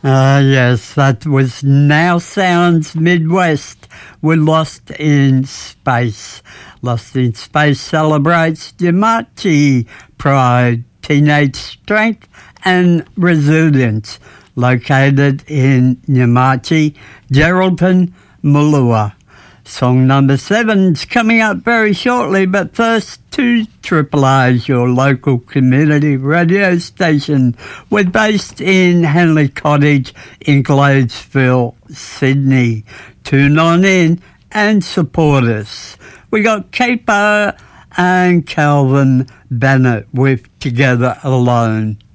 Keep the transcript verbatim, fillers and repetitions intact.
Ah, uh, yes, that was Now Sounds Midwest. We're Lost in Space. Lost in Space celebrates Nyamatsi pride, teenage strength, and resilience. Located in Nyamatsi, Geraldton, Mooloolah. Song number seven's coming up very shortly, but first to Triple A's, your local community radio station. We're based in Henley Cottage in Gladesville, Sydney. Tune on in and support us. We got Capo and Calvin Bennett with Together Alone.